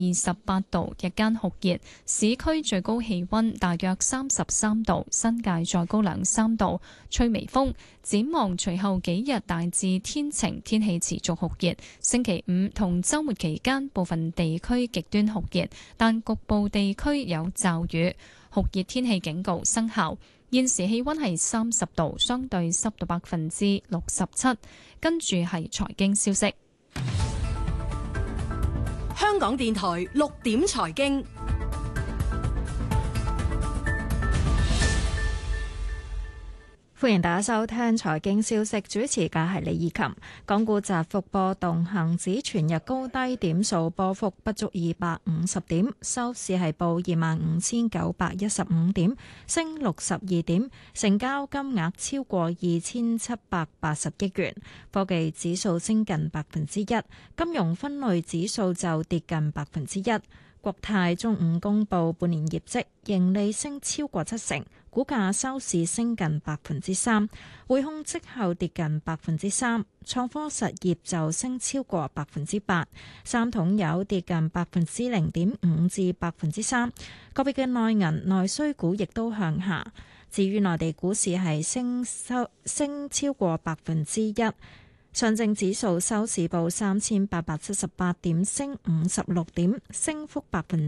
28度，日間酷熱，市區最高氣溫大約33度，新界再高2-3度，吹微風。展望隨後幾日大致天晴，天氣持續酷熱。星期五同週末期間部分地區極端酷熱，但局部地區有驟雨，酷熱天氣警告生效。現時氣溫係30度，相對濕度67%。跟住係財經消息。 香港電台6點財經， 歡迎大家收聽財經消息，主持嘅係李以琴。港股窄幅波動，恒指全日高低點數波幅不足250點，收市係報25,915點，升62點，成交金額超過2,780億元。科技指數升近1%，金融分類指數就跌近1%。國泰中午公布半年業績，盈利升超過70%，股價收市升近3%，匯控績後跌近3%，創科實業就升超過8%，三桶油跌近0.5%至3%，個別嘅內銀內需股亦都向下。至於內地股市係升超過1%。上證指數收市報3,878點，升56點，升幅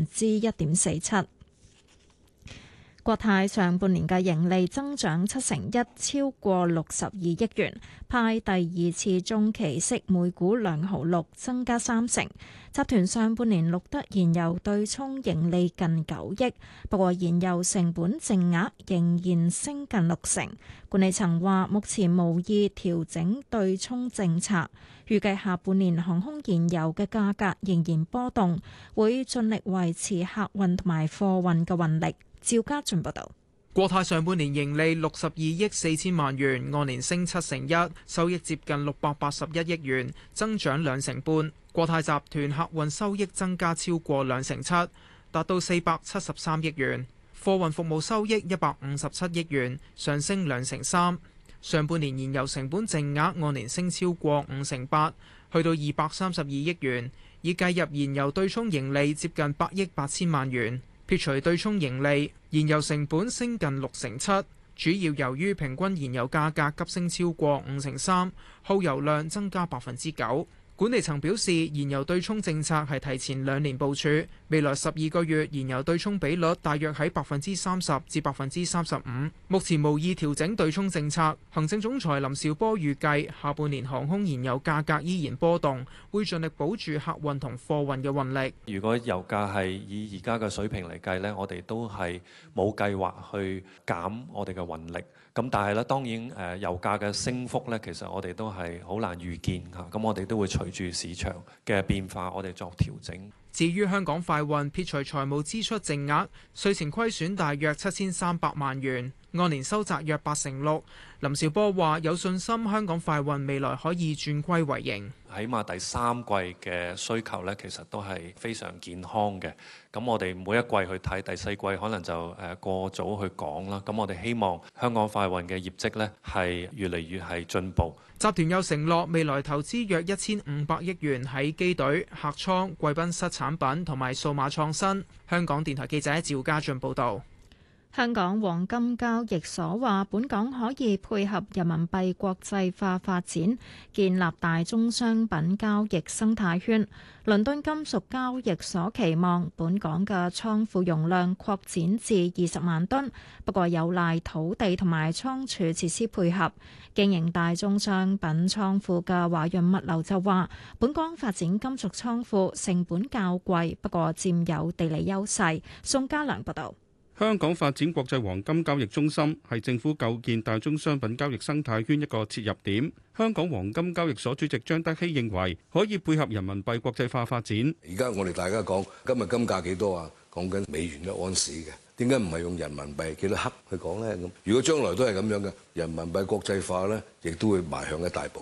1.47%。國泰上半年嘅盈利增長1%，超過62億元，派第二次中期息每股2.6毫，增加3%。集團上半年錄得燃油對沖盈利近9億，不過燃油成本淨額仍然升近60%。管理層話目前無意調整對沖政策，預計下半年航空燃油嘅價格仍然波動，會盡力維持客運同埋貨運嘅運力。趙家俊報道， 國泰上半年盈利62億4千萬元，按年升7%，收益接近681億元，增長2成半。國泰集團客運收益增加超過2成7，達到473億元。貨運服務收益157億元，上升2成3。上半年燃油成本淨額按年升超過5%，去到232億元，已計入燃油對沖盈利接近8億8千萬元。撇除對沖盈利，燃油成本升近6成7，主要由於平均燃油價格急升超過5成3，耗油量增加9%。管理層表示，燃油對沖政策係提前2年部署，未來12個月燃油對沖比率大約喺30%至35%。目前無意調整對沖政策。行政總裁林紹波預計下半年航空燃油價格依然波動，會盡力保住客運同貨運嘅運力。 如果油價係以而家嘅水平嚟計呢，我哋都係冇計劃去減我哋嘅運力。咁但係咧，當然油價嘅升幅咧，其實我哋都係好難預見嚇。咁我哋都會隨住市場嘅變化，我哋作調整。 至於香港快運撇除財務支出淨額，稅前虧損大約7300萬元，按年收窄約6%。林紹波話有信心香港快運未來可以轉虧為盈。 起碼第三季嘅需求咧，其實都係非常健康嘅。咁我哋每一季去睇，第四季可能就過早去講啦。咁我哋希望香港快運嘅業績咧係越嚟越係進步。 集團又承諾未來投資約1500億元喺機隊、客艙、貴賓室產品同埋數碼創新。香港電台記者趙家俊報導。 香港黃金交易所話，本港可以配合人民幣國際化發展，建立大宗商品交易生態圈。倫敦金屬交易所期望本港嘅倉庫容量擴展至20萬噸，不過有賴土地同埋倉儲設施配合。經營大宗商品倉庫嘅華潤物流就話，本港發展金屬倉庫成本較貴，不過佔有地理優勢。宋家良報道。 香港發展國際黃金交易中心係政府構建大宗商品交易生態圈一個切入點。香港黃金交易所主席張德熙認為，可以配合人民幣國際化發展。 而家我哋大家講今日金價幾多啊？講緊美元1盎司嘅，點解唔係用人民幣幾多克去講呢？咁如果將來都係咁樣嘅，人民幣國際化呢，亦都會邁向一大步啦。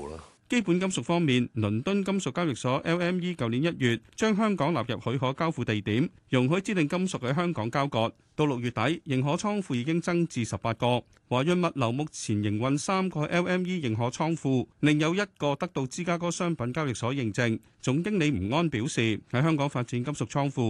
基本金屬方面，倫敦金屬交易所 LME 舊年1月將香港納入許可交付地點，容許指定金屬喺香港交割。到6月底，認可倉庫已經增至18個。華潤物流目前營運3個 LME 認可倉庫，另有1個得到芝加哥商品交易所認證。總經理吳安表示，喺香港發展金屬倉庫